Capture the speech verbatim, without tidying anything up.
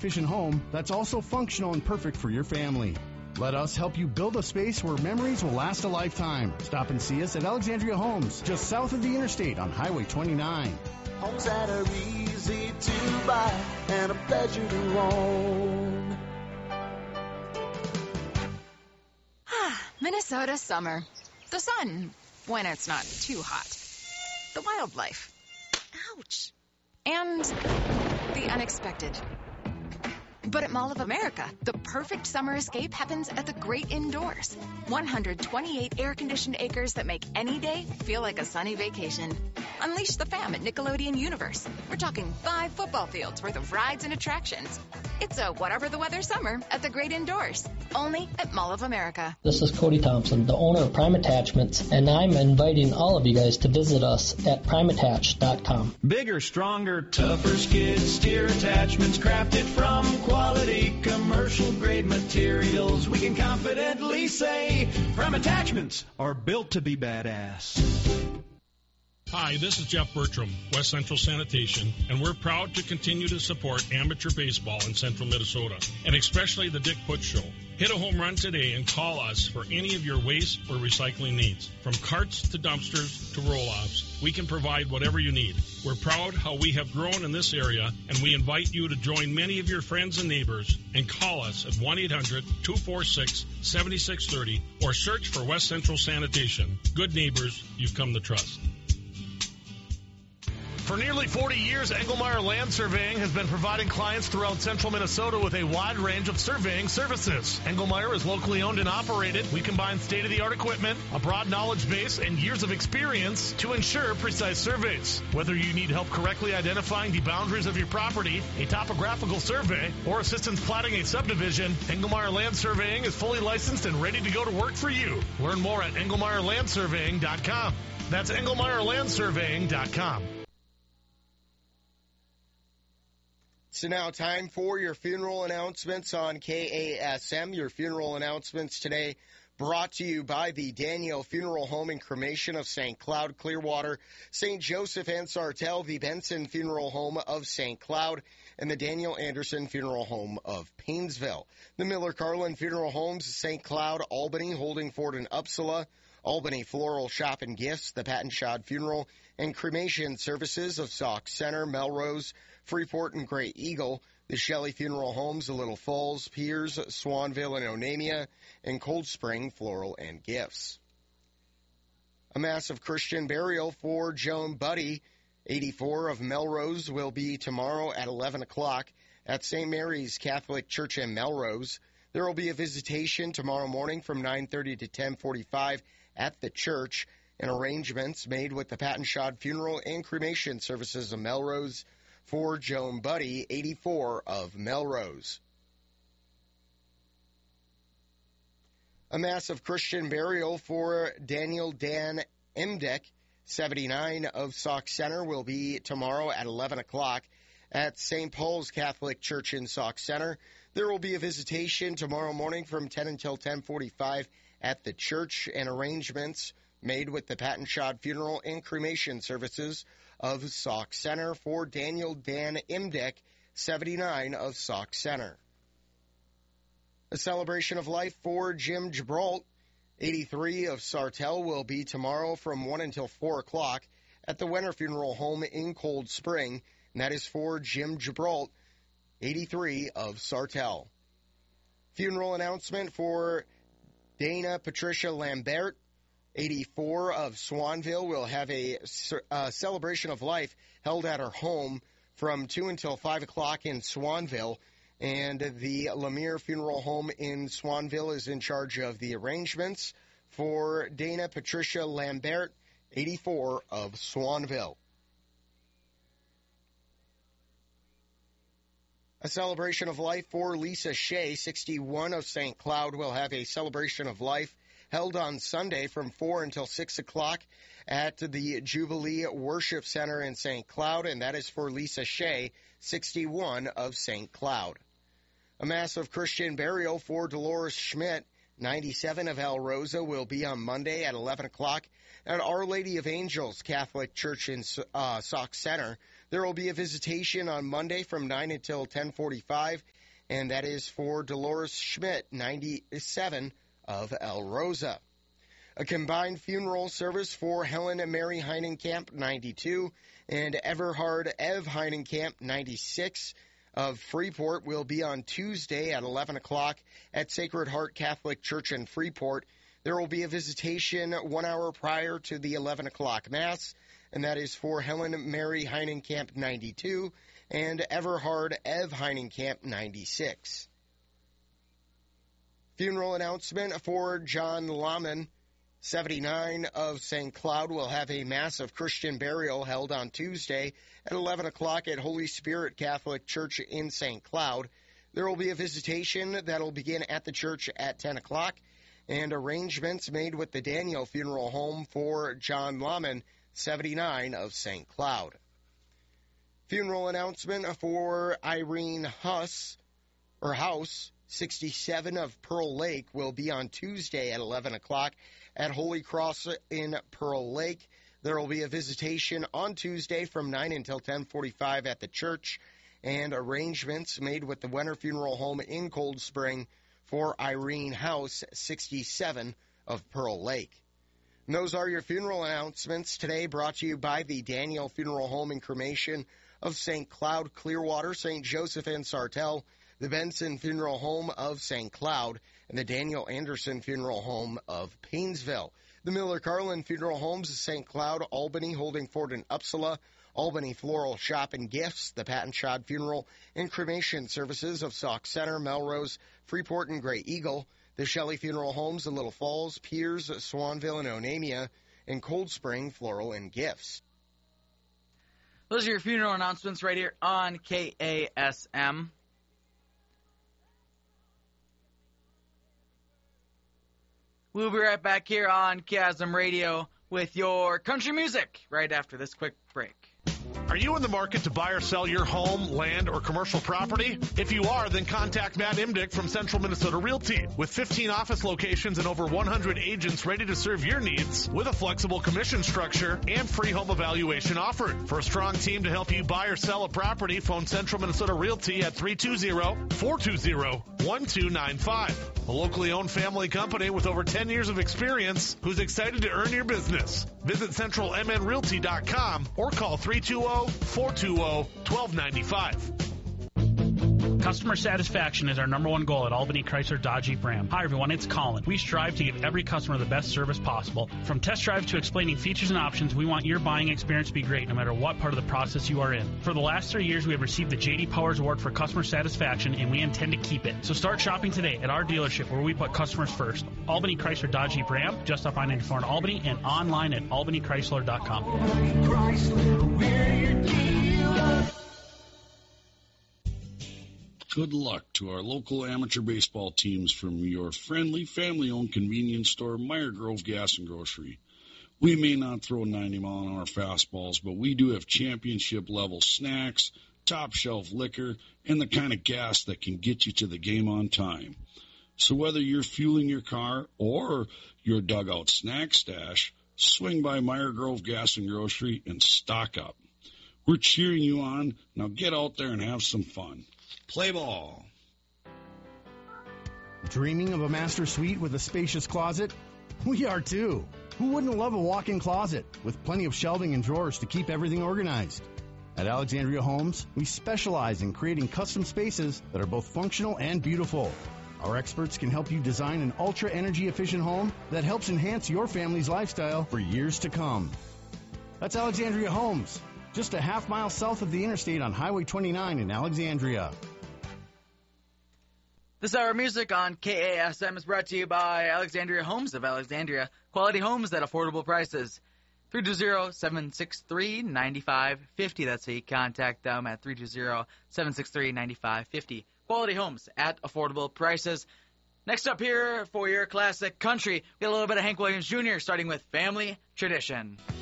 efficient home that's also functional and perfect for your family. Let us help you build a space where memories will last a lifetime. Stop and see us at Alexandria Homes, just south of the interstate on Highway twenty-nine. Homes that are easy to buy and a pleasure to own. Minnesota summer. The sun, when it's not too hot. The wildlife. Ouch. And the unexpected. But at Mall of America, the perfect summer escape happens at the great indoors. one hundred twenty-eight air-conditioned acres that make any day feel like a sunny vacation. Unleash the fam at Nickelodeon Universe. We're talking five football fields worth of rides and attractions. It's a whatever the weather summer at the great indoors. Only at Mall of America. This is Cody Thompson, the owner of Prime Attachments, and I'm inviting all of you guys to visit us at prime attach dot com. Bigger, stronger, tougher skid steer attachments crafted from quality commercial-grade materials. We can confidently say Prime Attachments are built to be badass. Hi, this is Jeff Bertram, West Central Sanitation, and we're proud to continue to support amateur baseball in central Minnesota, and especially the Dick Putz Show. Hit a home run today and call us for any of your waste or recycling needs. From carts to dumpsters to roll-offs, we can provide whatever you need. We're proud how we have grown in this area, and we invite you to join many of your friends and neighbors and call us at one eight hundred two four six seven six three zero or search for West Central Sanitation. Good neighbors you've come to trust. For nearly forty years, Engelmeyer Land Surveying has been providing clients throughout central Minnesota with a wide range of surveying services. Engelmeyer is locally owned and operated. We combine state-of-the-art equipment, a broad knowledge base, and years of experience to ensure precise surveys. Whether you need help correctly identifying the boundaries of your property, a topographical survey, or assistance platting a subdivision, Engelmeyer Land Surveying is fully licensed and ready to go to work for you. Learn more at engelmeyer land surveying dot com. That's engelmeyer land surveying dot com. So now time for your funeral announcements on K A S M. Your funeral announcements today brought to you by the Daniel Funeral Home and Cremation of Saint Cloud, Clearwater, Saint Joseph and Sartell, the Benson Funeral Home of Saint Cloud, and the Daniel Anderson Funeral Home of Painesville. The Miller Carlin Funeral Homes, Saint Cloud, Albany, Holdingford, and Uppsala, Albany Floral Shop and Gifts, the Patton Shad Funeral and Cremation Services of Sauk Center, Melrose, Freeport, and Gray Eagle, the Shelley Funeral Homes, the Little Falls, Piers, Swanville, and Onamia, and Cold Spring Floral and Gifts. A massive Christian burial for Joan Buddy, eighty-four, of Melrose, will be tomorrow at eleven o'clock at Saint Mary's Catholic Church in Melrose. There will be a visitation tomorrow morning from nine thirty to ten forty-five at the church, and arrangements made with the Patton Shad Funeral and Cremation Services of Melrose for Joan Buddy, eighty-four, of Melrose. A massive Christian burial for Daniel Dan Imdek, seventy-nine, of Sauk Center, will be tomorrow at eleven o'clock at Saint Paul's Catholic Church in Sauk Center. There will be a visitation tomorrow morning from ten until ten forty-five at the church, and arrangements made with the Patton Shad Funeral and Cremation Services of Sauk Center for Daniel Dan Imdek, seventy-nine, of Sauk Center. A celebration of life for Jim Gibrault, eighty-three, of Sartell, will be tomorrow from one until four o'clock at the Wenner Funeral Home in Cold Spring, and that is for Jim Gibrault, eighty-three, of Sartell. Funeral announcement for Dana Patricia Lambert, eighty-four, of Swanville, will have a uh, celebration of life held at her home from two until five o'clock in Swanville, and the Lemire Funeral Home in Swanville is in charge of the arrangements for Dana Patricia Lambert, eighty-four, of Swanville. A celebration of life for Lisa Shea, sixty-one, of Saint Cloud, will have a celebration of life held on Sunday from four until six o'clock at the Jubilee Worship Center in Saint Cloud, and that is for Lisa Shea, sixty-one, of Saint Cloud. A massive Christian burial for Dolores Schmidt, ninety-seven of El Rosa will be on Monday at eleven o'clock at Our Lady of Angels Catholic Church in uh, Sauk Center. There will be a visitation on Monday from nine until ten forty-five, and that is for Dolores Schmidt, ninety-seven of El Rosa. A combined funeral service for Helen and Mary Heinenkamp, ninety-two, and Everhard Ev Heinenkamp, ninety-six, of Freeport will be on Tuesday at eleven o'clock at Sacred Heart Catholic Church in Freeport. There will be a visitation one hour prior to the eleven o'clock Mass, and that is for Helen Mary Heinenkamp, ninety-two, and Everhard Ev Heinenkamp, ninety-six. Funeral announcement for John Lahman, seventy-nine, of Saint Cloud, will have a Mass of Christian burial held on Tuesday at eleven o'clock at Holy Spirit Catholic Church in Saint Cloud. There will be a visitation that will begin at the church at ten o'clock, and arrangements made with the Daniel Funeral Home for John Lahman, seventy-nine, of Saint Cloud. Funeral announcement for Irene Huss, or House, sixty-seven, of Pearl Lake, will be on Tuesday at eleven o'clock at Holy Cross in Pearl Lake. There will be a visitation on Tuesday from nine until ten forty-five at the church, and arrangements made with the Wenner Funeral Home in Cold Spring for Irene House, sixty-seven, of Pearl Lake. And those are your funeral announcements today, brought to you by the Daniel Funeral Home and Cremation of Saint Cloud, Clearwater, Saint Joseph, and Sartell, the Benson Funeral Home of Saint Cloud, and the Daniel Anderson Funeral Home of Painesville. The Miller Carlin Funeral Homes of Saint Cloud, Albany, Holding Fort, and Upsala, Albany Floral Shop and Gifts, the Patton Shod Funeral and Cremation Services of Sauk Center, Melrose, Freeport, and Gray Eagle, the Shelley Funeral Homes in Little Falls, Piers, Swanville, and Onamia, and Cold Spring Floral and Gifts. Those are your funeral announcements right here on K A S M. We'll be right back here on Chasm Radio with your country music right after this quick break. Are you in the market to buy or sell your home, land, or commercial property? If you are, then contact Matt Imdick from Central Minnesota Realty. With fifteen office locations and over one hundred agents ready to serve your needs with a flexible commission structure and free home evaluation offered. For a strong team to help you buy or sell a property, phone Central Minnesota Realty at three two zero, four two zero, one two nine five. A locally owned family company with over ten years of experience who's excited to earn your business. Visit central m n realty dot com or call three two zero, four two zero, one two nine five. Customer satisfaction is our number one goal at Albany Chrysler Dodge Jeep Ram. Hi everyone, it's Colin. We strive to give every customer the best service possible. From test drives to explaining features and options, we want your buying experience to be great no matter what part of the process you are in. For the last three years, we have received the J D Powers Award for customer satisfaction, and we intend to keep it. So start shopping today at our dealership where we put customers first. Albany Chrysler Dodge Jeep Ram, just off I ninety-four in Albany, and online at albany chrysler dot com. Chrysler, we're your dealer. Good luck to our local amateur baseball teams from your friendly, family-owned convenience store, Meyer Grove Gas and Grocery. We may not throw ninety mile an hour fastballs, but we do have championship-level snacks, top-shelf liquor, and the kind of gas that can get you to the game on time. So whether you're fueling your car or your dugout snack stash, swing by Meyer Grove Gas and Grocery and stock up. We're cheering you on. Now get out there and have some fun. Play ball. Dreaming of a master suite with a spacious closet? We are too. Who wouldn't love a walk-in closet with plenty of shelving and drawers to keep everything organized? At Alexandria Homes, we specialize in creating custom spaces that are both functional and beautiful. Our experts can help you design an ultra-energy efficient home that helps enhance your family's lifestyle for years to come. That's Alexandria Homes, just a half mile south of the interstate on Highway twenty-nine in Alexandria. This hour of music on K A S M is brought to you by Alexandria Homes of Alexandria. Quality homes at affordable prices. three two zero, seven six three, nine five five zero. That's how you contact them at three two zero, seven six three, nine five five zero. Quality homes at affordable prices. Next up here for your classic country, we got a little bit of Hank Williams Junior starting with Family Tradition.